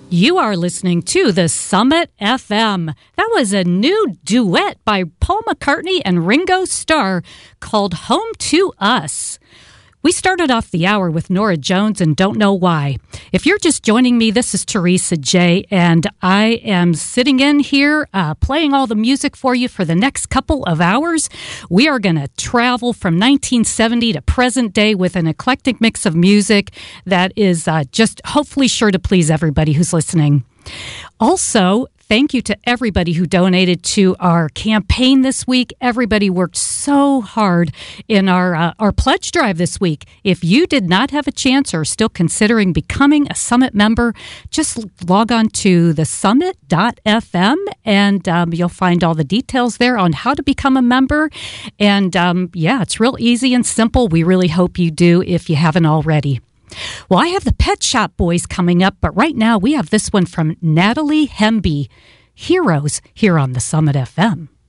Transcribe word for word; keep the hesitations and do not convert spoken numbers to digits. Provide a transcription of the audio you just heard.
You are listening to the Summit F M. That was a new duet by Paul McCartney and Ringo Starr called Home to Us. We started off the hour with Norah Jones and Don't Know Why. If you're just joining me, this is Teresa J, and I am sitting in here uh, playing all the music for you for the next couple of hours. We are going to travel from nineteen seventy to present day with an eclectic mix of music that is uh, just hopefully sure to please everybody who's listening. Also, thank you to everybody who donated to our campaign this week. Everybody worked so hard in our uh, our pledge drive this week. If you did not have a chance or are still considering becoming a Summit member, just log on to the summit dot f m and um, you'll find all the details there on how to become a member. And um, yeah, it's real easy and simple. We really hope you do if you haven't already. Well, I have the Pet Shop Boys coming up, but right now we have this one from Natalie Hemby, Heroes, here on the Summit F M.